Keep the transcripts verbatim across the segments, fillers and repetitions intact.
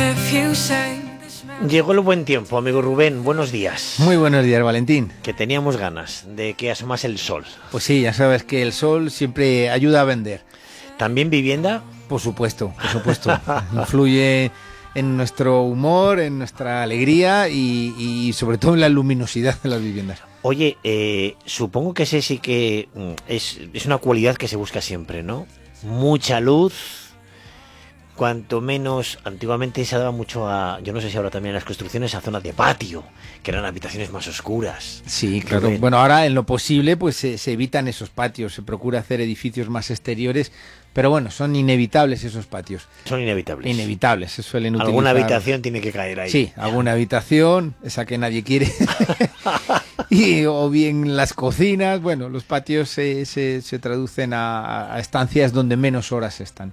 Llegó el buen tiempo, amigo Rubén, buenos días. Muy buenos días, Valentín. Que teníamos ganas de que asomase el sol. Pues sí, ya sabes que el sol siempre ayuda a vender. ¿También vivienda? Por supuesto, por supuesto. Influye en nuestro humor, en nuestra alegría y, y sobre todo en la luminosidad de las viviendas. Oye, eh, supongo que ese sí que es, es una cualidad que se busca siempre, ¿no? Mucha luz. Cuanto menos, antiguamente se daba mucho a, yo no sé si ahora también en las construcciones, a zonas de patio, que eran habitaciones más oscuras. Sí, claro. Rubén. Bueno, ahora en lo posible pues se, se evitan esos patios, se procura hacer edificios más exteriores, pero bueno, son inevitables esos patios. Son inevitables. Inevitables, se suelen utilizar. Alguna habitación tiene que caer ahí. Sí, alguna habitación, esa que nadie quiere. y, o bien las cocinas, bueno, los patios se, se, se traducen a, a estancias donde menos horas están.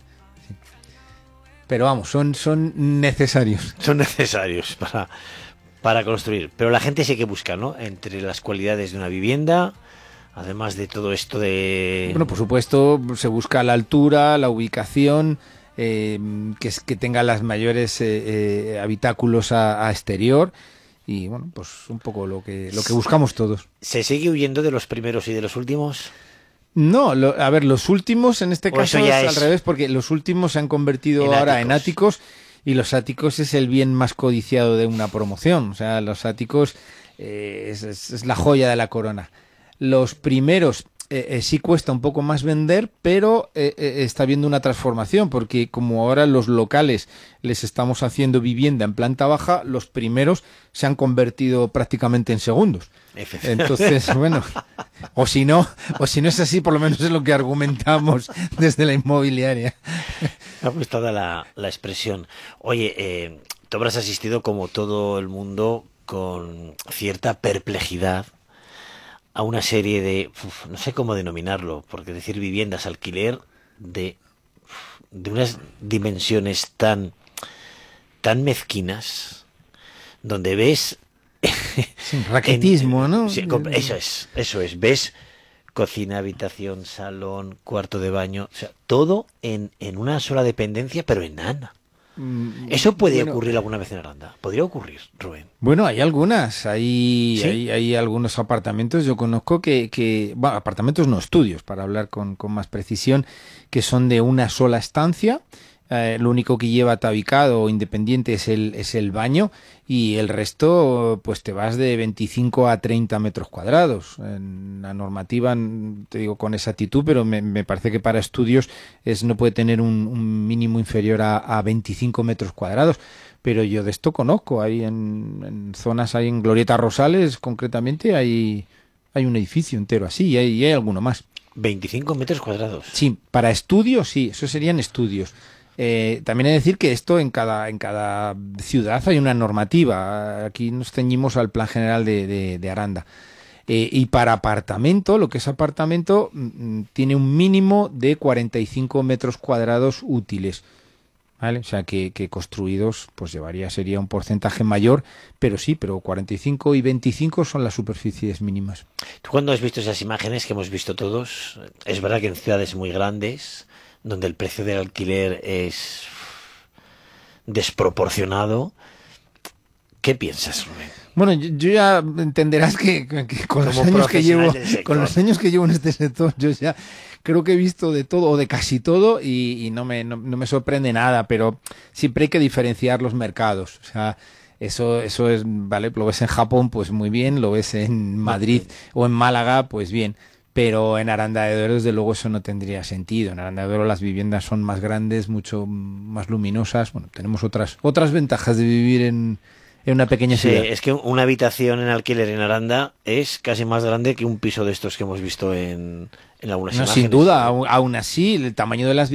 Pero vamos, son, son necesarios. Son necesarios para, para construir. Pero la gente sí que busca, ¿no? Entre las cualidades de una vivienda, además de todo esto de... Bueno, por supuesto, se busca la altura, la ubicación, eh, que, que tenga las mayores eh, eh, habitáculos a, a exterior. Y bueno, pues un poco lo que, lo que buscamos todos. ¿Se sigue huyendo de los primeros y de los últimos? No, lo, a ver, los últimos en este o caso es, es al revés, porque los últimos se han convertido en ahora áticos. en áticos y los áticos es el bien más codiciado de una promoción. O sea, los áticos eh, es, es, es la joya de la corona. Los primeros eh, eh, sí cuesta un poco más vender, pero eh, eh, está habiendo una transformación, porque como ahora los locales les estamos haciendo vivienda en planta baja, los primeros se han convertido prácticamente en segundos. Entonces, bueno, o si no, o si no es así, por lo menos es lo que argumentamos desde la inmobiliaria. Me ha gustado la, la expresión. Oye, eh, tú habrás asistido como todo el mundo con cierta perplejidad a una serie de, uf, no sé cómo denominarlo, porque decir viviendas alquiler de, de unas dimensiones tan, tan mezquinas, donde ves... Sí, raquetismo, en, ¿no? Sí, eso es, eso es. Ves cocina, habitación, salón, cuarto de baño, o sea, todo en, en una sola dependencia, pero enana. ¿Eso puede bueno, ocurrir alguna vez en Aranda? ¿Podría ocurrir, Rubén? Bueno, hay algunas. Hay, ¿Sí? hay, hay algunos apartamentos, yo conozco que... que bueno, apartamentos no, estudios, para hablar con, con más precisión, que son de una sola estancia. Eh, lo único que lleva tabicado o independiente es el, es el baño y el resto pues te vas de veinticinco a treinta metros cuadrados. En la normativa, te digo con exactitud, pero me, me parece que para estudios es no puede tener un, un mínimo inferior a, a veinticinco metros cuadrados. Pero yo de esto conozco, hay en, en zonas, hay en Glorieta Rosales concretamente, hay, hay un edificio entero así y hay, y hay alguno más. veinticinco metros cuadrados. Sí, para estudios sí, eso serían estudios. Eh, también hay que decir que esto en cada en cada ciudad hay una normativa. Aquí nos ceñimos al plan general de, de, de Aranda. Eh, y para apartamento, lo que es apartamento, mm, tiene un mínimo de cuarenta y cinco metros cuadrados útiles. ¿Vale? O sea que, que construidos pues llevaría, sería un porcentaje mayor, pero sí, pero cuarenta y cinco y veinticinco son las superficies mínimas. ¿Tú cuando has visto esas imágenes que hemos visto todos? Es verdad que en ciudades muy grandes, donde el precio del alquiler es desproporcionado, ¿qué piensas, Rubén? Bueno, yo, yo ya entenderás que, que, que con los años que llevo, con los años que llevo en este sector, yo ya creo que he visto de todo o de casi todo y, y no me no, no me sorprende nada, pero siempre hay que diferenciar los mercados. O sea, eso eso es, vale, lo ves en Japón, pues muy bien, lo ves en Madrid o en Málaga, pues bien. Pero en Aranda de Duero, desde luego, eso no tendría sentido. En Aranda de Duero las viviendas son más grandes, mucho más luminosas. Bueno, tenemos otras otras ventajas de vivir en, en una pequeña sí, ciudad. Es que una habitación en alquiler en Aranda es casi más grande que un piso de estos que hemos visto en, en algunas no, imágenes. Sin duda, aún así, el tamaño de las